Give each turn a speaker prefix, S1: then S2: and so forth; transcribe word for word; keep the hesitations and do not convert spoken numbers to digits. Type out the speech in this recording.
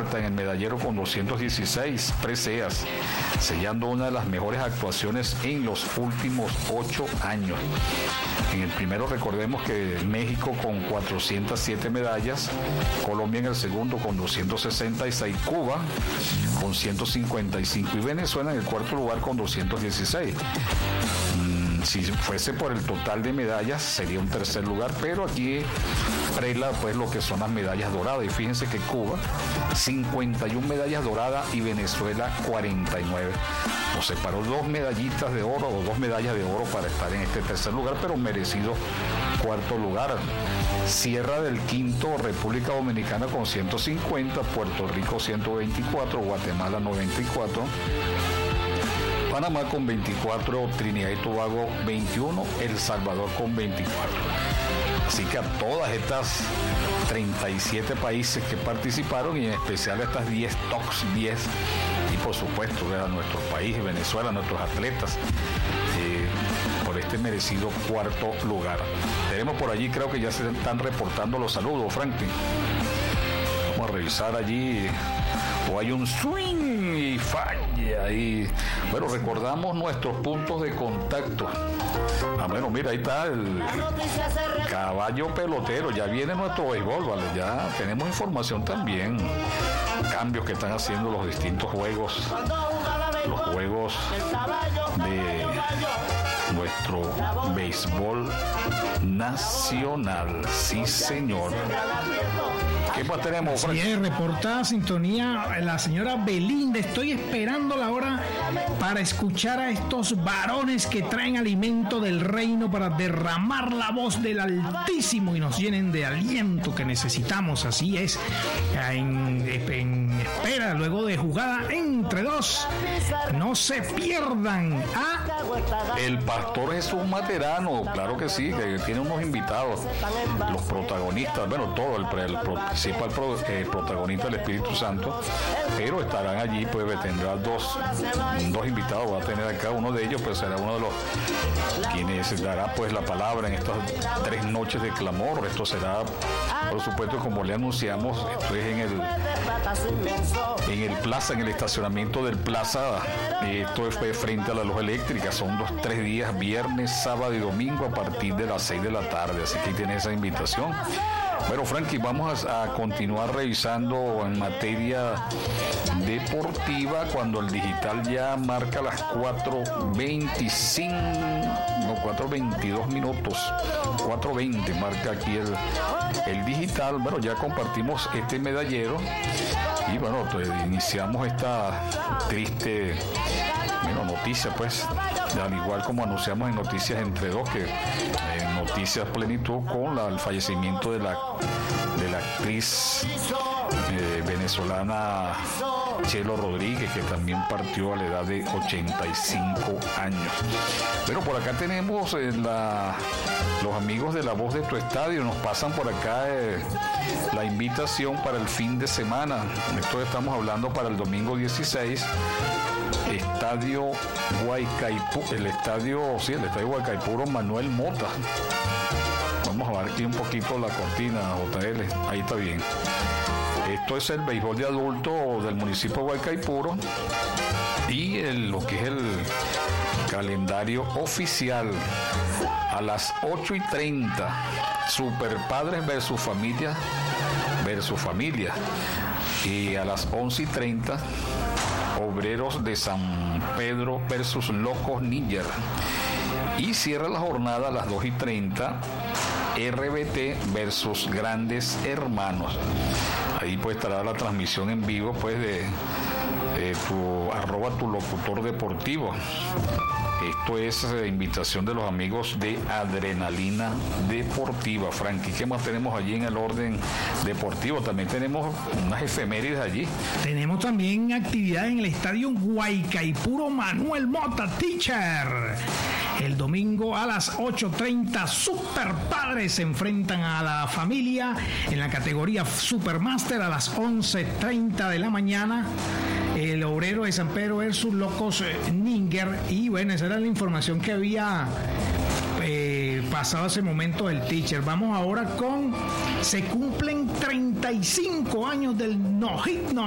S1: plata en el medallero con doscientos dieciséis preseas, sellando una de las mejores actuaciones en los últimos ocho años. En el primero recordemos que México con cuatrocientas siete medallas, Colombia en el segundo con doscientos sesenta y seis, Cuba con ciento cincuenta y cinco y Venezuela en el cuarto lugar con doscientos dieciséis. Mm, si fuese por el total de medallas sería un tercer lugar, pero aquí prela pues lo que son las medallas doradas, y fíjense que Cuba cincuenta y una medallas doradas y Venezuela cuarenta y nueve. Nos separó dos medallitas de oro o dos medallas de oro para estar en este tercer lugar, pero merecido cuarto lugar. Sierra del quinto, República Dominicana con ciento cincuenta, Puerto Rico ciento veinticuatro, Guatemala noventa y cuatro, Panamá con veinticuatro, Trinidad y Tobago veintiuno, El Salvador con veinticuatro. Así que a todas estas treinta y siete países que participaron, y en especial a estas diez tops diez, y por supuesto a nuestro país, Venezuela, nuestros atletas, eh, por este merecido cuarto lugar. Tenemos por allí, creo que ya se están reportando los saludos, Franklin. Vamos a revisar allí, o hay un swing y falla. Y bueno, recordamos nuestros puntos de contacto. Ah, bueno, mira, ahí está el caballo pelotero. Ya viene nuestro béisbol, ¿vale? Ya tenemos información también. Cambios que están haciendo los distintos juegos. Los juegos de nuestro béisbol nacional. Sí, señor. ¿Qué más tenemos?
S2: Sí, reportada sintonía la señora Belinda. Estoy esperando la hora para escuchar a estos varones que traen alimento del reino para derramar la voz del Altísimo y nos llenen de aliento que necesitamos. Así es, en, en espera, luego de jugada entre dos. No se pierdan a
S1: el pastor Jesús Materano. Claro que sí, que tiene unos invitados, los protagonistas, bueno, todo el, el, el principal pro, eh, protagonista del Espíritu Santo, pero estarán allí, pues tendrá dos, dos invitados, va a tener acá uno de ellos, pues será uno de los quienes dará pues la palabra en estas tres noches de clamor. Esto será, por supuesto, como le anunciamos, esto es en el en el plaza, en el estacionamiento del plaza. Esto es frente a la luz eléctrica. Son los tres días, viernes, sábado y domingo, a partir de las seis de la tarde, así que ahí tiene esa invitación. Bueno, Frankie, vamos a, a continuar revisando en materia deportiva cuando el digital ya marca las cuatro veinticinco, no, cuatro veintidós minutos, cuatro veinte marca aquí el, el digital. Bueno, ya compartimos este medallero y bueno, pues, iniciamos esta triste bueno, noticia, pues, al igual como anunciamos en Noticias Entre Dos, que en Noticias Plenitud, con la, el fallecimiento de la, de la actriz eh, venezolana Chelo Rodríguez, que también partió a la edad de ochenta y cinco años. Pero por acá tenemos eh, la, los amigos de La Voz de Tu Estadio, nos pasan por acá eh, la invitación para el fin de semana. Esto estamos hablando para el domingo dieciséis. Estadio Guaycaipuro, el estadio, sí, el estadio Guaycaipuro Manuel Mota. Vamos a ver aquí un poquito la cortina, J L, ahí está bien. Esto es el béisbol de adulto del municipio de Guaycaipuro y el, lo que es el calendario oficial. A las ocho y treinta, Super Padres versus Familia versus Familia. Y a las once y treinta, Obreros de San Pedro versus Locos Níger. Y cierra la jornada a las dos y treinta, R B T versus Grandes Hermanos. Ahí pues estará la transmisión en vivo pues de, de tu arroba tu locutor deportivo. Esto es eh, invitación de los amigos de Adrenalina Deportiva. Frankie, ¿qué más tenemos allí en el orden deportivo? También tenemos unas efemérides allí.
S2: Tenemos también actividad en el estadio Guaycaipuro Manuel Mota, Teacher. El domingo a las ocho treinta, Super Padres se enfrentan a la familia en la categoría Supermaster. A las once treinta de la mañana, el Obrero de San Pedro versus Locos Níger. Y bueno, esa era la información que había eh, pasado ese momento del Teacher. Vamos ahora con, se cumplen treinta y cinco años del No Hit No